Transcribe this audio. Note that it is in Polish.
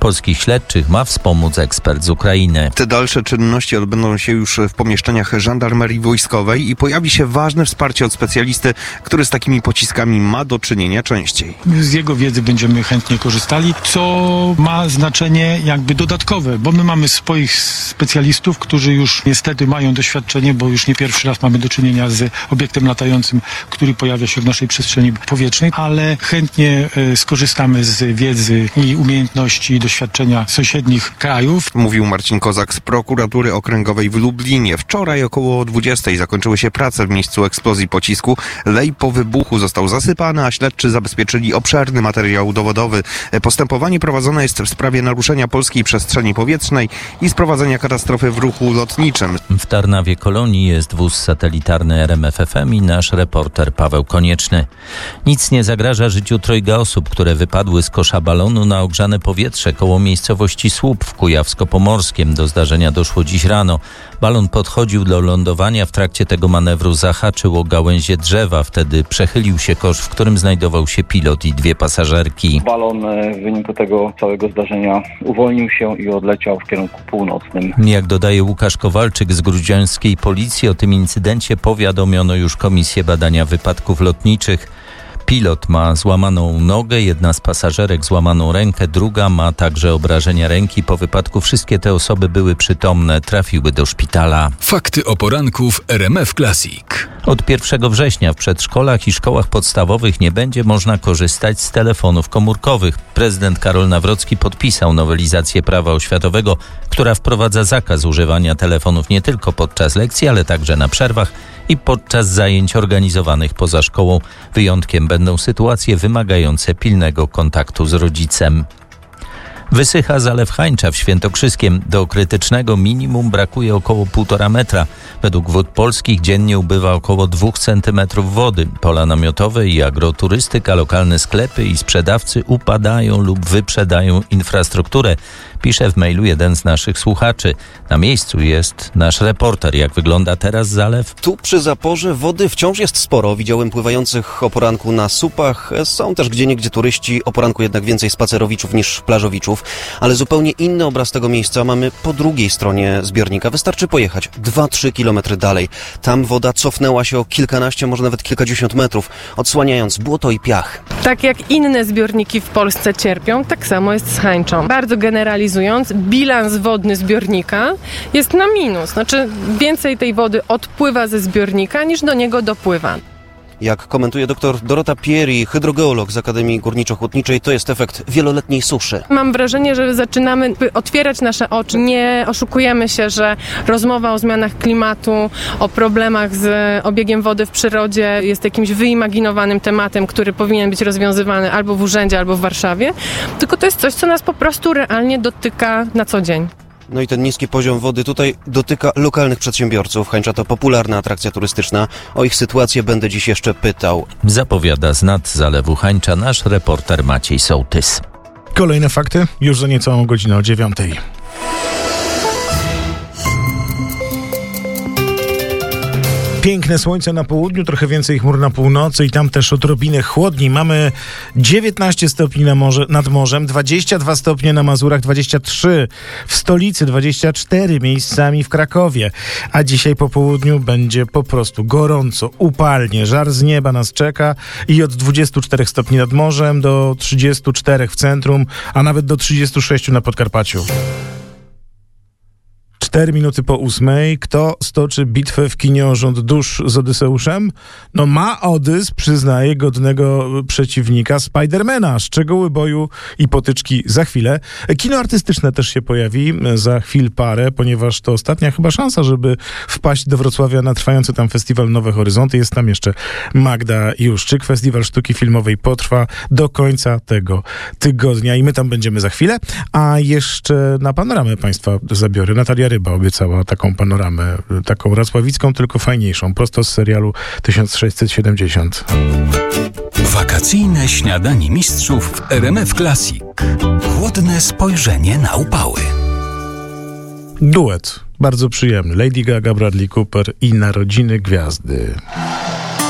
Polskich śledczych ma wspomóc ekspert z Ukrainy. Te dalsze czynności odbędą się już w pomieszczeniach żandarmerii wojskowej i pojawi się ważne wsparcie od specjalisty, który z takimi pociskami ma do czynienia częściej. Z jego wiedzy będziemy chętnie korzystali, co ma znaczenie jakby dodatkowe, bo my mamy swoich specjalistów, którzy już niestety mają doświadczenie, bo już nie pierwszy raz mamy do czynienia z obiektem latającym, który pojawia się w naszej przestrzeni powietrznej, ale chętnie skorzystamy z wiedzy i umiejętności i doświadczenia sąsiednich krajów. Mówił Marcin Kozak z prokuratury okręgowej w Lublinie. Wczoraj około 20 zakończyły się prace w miejscu eksplozji pocisku. Lej po wybuchu został zasypany, a śledczy zabezpieczyli obszerny materiał dowodowy. Postępowanie prowadzone jest w sprawie naruszenia polskiej przestrzeni powietrznej i sprowadzenia katastrofy w ruchu lotniczym. W Tarnawie Kolonii jest wóz satelitarny RMF FM i nasz reporter Paweł Konieczny. Nic nie zagraża życiu trojga osób, które wypadły z kosza balonu na ogrzane powietrze koło miejscowości Słup w Kujawsko-Pomorskiem. Do zdarzenia doszło dziś rano. Balon podchodził do lądowania. W trakcie tego manewru zahaczył o gałęzie drzewa. Wtedy przechylił się kosz, w którym znajdował się pilot i dwie pasażerki. Balon w wyniku tego całego zdarzenia uwolnił się i odleciał w kierunku północnym. Jak dodaje Łukasz Kowalczyk z grudziąckiej policji, o tym incydencie powiadomiono już Komisję Badania Wypadków Lotniczych. Pilot ma złamaną nogę, jedna z pasażerek złamaną rękę, druga ma także obrażenia ręki. Po wypadku wszystkie te osoby były przytomne, trafiły do szpitala. Fakty o poranku w RMF Classic. Od 1 września w przedszkolach i szkołach podstawowych nie będzie można korzystać z telefonów komórkowych. Prezydent Karol Nawrocki podpisał nowelizację prawa oświatowego, która wprowadza zakaz używania telefonów nie tylko podczas lekcji, ale także na przerwach i podczas zajęć organizowanych poza szkołą. Wyjątkiem będą sytuacje wymagające pilnego kontaktu z rodzicem. Wysycha Zalew Hańcza w Świętokrzyskiem. Do krytycznego minimum brakuje około 1,5 metra. Według Wód Polskich dziennie ubywa około 2 centymetrów wody. Pola namiotowe i agroturystyka, lokalne sklepy i sprzedawcy upadają lub wyprzedają infrastrukturę. Pisze w mailu jeden z naszych słuchaczy. Na miejscu jest nasz reporter. Jak wygląda teraz zalew? Tu przy zaporze wody wciąż jest sporo. Widziałem pływających o poranku na słupach. Są też gdzieniegdzie turyści. O poranku jednak więcej spacerowiczów niż plażowiczów. Ale zupełnie inny obraz tego miejsca mamy po drugiej stronie zbiornika. Wystarczy pojechać 2-3 kilometry dalej. Tam woda cofnęła się o kilkanaście, może nawet kilkadziesiąt metrów, odsłaniając błoto i piach. Tak jak inne zbiorniki w Polsce cierpią, tak samo jest z Hańczą. Bardzo generalizując, bilans wodny zbiornika jest na minus. Znaczy więcej tej wody odpływa ze zbiornika niż do niego dopływa. Jak komentuje dr Dorota Pieri, hydrogeolog z Akademii Górniczo-Hutniczej, to jest efekt wieloletniej suszy. Mam wrażenie, że zaczynamy otwierać nasze oczy. Nie oszukujemy się, że rozmowa o zmianach klimatu, o problemach z obiegiem wody w przyrodzie jest jakimś wyimaginowanym tematem, który powinien być rozwiązywany albo w urzędzie, albo w Warszawie. Tylko to jest coś, co nas po prostu realnie dotyka na co dzień. No i ten niski poziom wody tutaj dotyka lokalnych przedsiębiorców. Hańcza to popularna atrakcja turystyczna. O ich sytuację będę dziś jeszcze pytał. Zapowiada z nad zalewu Hańcza nasz reporter Maciej Sołtys. Kolejne fakty już za niecałą godzinę o 9:00. Piękne słońce na południu, trochę więcej chmur na północy i tam też odrobinę chłodniej. Mamy 19 stopni nad morzem, 22 stopnie na Mazurach, 23 w stolicy, 24 miejscami w Krakowie. A dzisiaj po południu będzie po prostu gorąco, upalnie. Żar z nieba nas czeka i od 24 stopni nad morzem do 34 w centrum, a nawet do 36 na Podkarpaciu. 4 minuty po 8:00. Kto stoczy bitwę w kinie o rząd dusz z Odyseuszem? No ma Odys, przyznaje, godnego przeciwnika Spidermana. Szczegóły boju i potyczki za chwilę. Kino artystyczne też się pojawi za chwil parę, ponieważ to ostatnia chyba szansa, żeby wpaść do Wrocławia na trwający tam festiwal Nowe Horyzonty. Jest tam jeszcze Magda Juszczyk. Festiwal Sztuki Filmowej potrwa do końca tego tygodnia i my tam będziemy za chwilę. A jeszcze na panoramę Państwa zabiorę. Natalia Ryba obiecała taką panoramę, taką racławicką, tylko fajniejszą, prosto z serialu 1670. Wakacyjne śniadanie mistrzów w RMF Classic. Chłodne spojrzenie na upały. Duet, bardzo przyjemny. Lady Gaga, Bradley Cooper i Narodziny Gwiazdy.